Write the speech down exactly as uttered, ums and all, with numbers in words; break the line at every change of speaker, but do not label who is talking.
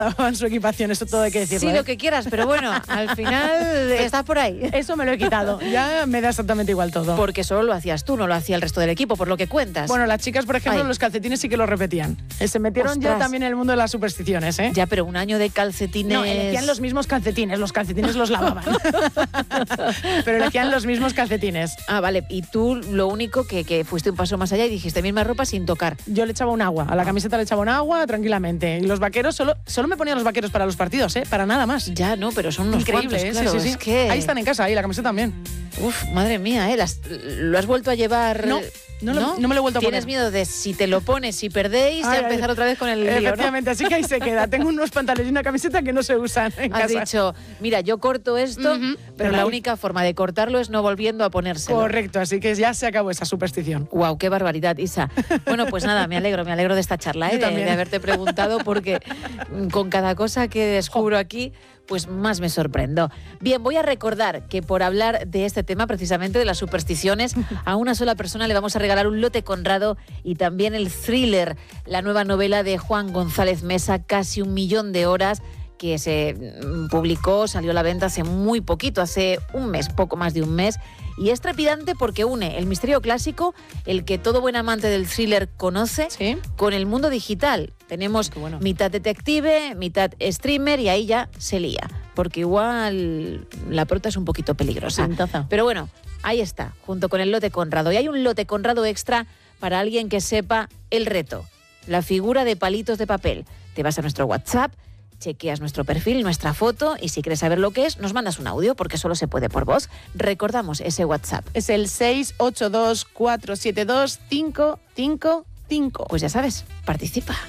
en su equipación, eso todo hay que decirlo.
Sí,
¿eh?
lo que quieras, pero bueno, al final estás por ahí.
Eso me lo he quitado, ya me da exactamente igual todo.
Porque solo lo hacías tú, no lo hacía el resto del equipo, por lo que cuentas.
Bueno, las chicas, por ejemplo,
Ay.
los calcetines sí que lo repetían. Eh, Se metieron
Ostras.
ya también en el mundo de las supersticiones, ¿eh?
Ya, pero un año de calcetines...
No, elegían los mismos calcetines, los calcetines los lavaban. Pero elegían los mismos calcetines.
Ah, vale, y tú lo único que, que fuiste un paso más allá y dijiste misma ropa sin tocar.
Yo le echaba un agua, a la camiseta le echaba un agua tranquilamente. Y los vaqueros, solo, solo me ponía los vaqueros para los partidos, ¿eh? Para nada más.
Ya, no, pero son unos
Increíble,
cuantos,
¿eh?
claro,
Sí, sí, sí.
es que...
Ahí están en casa, ahí la camiseta también.
Uf, madre mía, ¿eh? Las- ¿Lo has vuelto a llevar?
No, no, lo- no me lo he vuelto a
¿Tienes
poner.
miedo de si te lo pones, si perdéis,
Ay,
ya empezar
ay,
otra vez con el lío, ¿no?
Efectivamente, así que ahí se queda. Tengo unos pantalones y una camiseta que no se usan en
Has
casa.
dicho, mira, yo corto esto,
Ujú,
pero
pero
la
ahí-
única forma de cortarlo es no volviendo a ponérselo.
Correcto, así que ya se acabó esa superstición.
Guau, qué barbaridad, Isa. Bueno, pues nada, me alegro, me alegro de esta charla, ¿eh?
Yo
de,
también.
de haberte preguntado, porque mm, con cada cosa que descubro aquí, pues más me sorprendo. Bien, voy a recordar que por hablar de este tema, precisamente de las supersticiones, a una sola persona le vamos a regalar un lote Conrado y también el Thriller, la nueva novela de Juan González Mesa, Casi un millón de horas, que se mm, publicó, salió a la venta hace muy poquito, hace un mes, poco más de un mes, y es trepidante porque une el misterio clásico, el que todo buen amante del thriller conoce,
¿Sí?
con el mundo digital. Tenemos
Qué bueno.
mitad detective, mitad streamer y ahí ya se lía, porque igual la prota es un poquito peligrosa.
Pintaza.
Pero bueno, ahí está, junto con el lote Conrado. Y hay un lote Conrado extra para alguien que sepa el reto, la figura de palitos de papel. Te vas a nuestro WhatsApp, chequeas nuestro perfil, nuestra foto, y si quieres saber lo que es, nos mandas un audio, porque solo se puede por voz. Recordamos ese WhatsApp.
Es el seis ocho dos cuatro siete dos cinco cinco cinco.
Pues ya sabes, participa.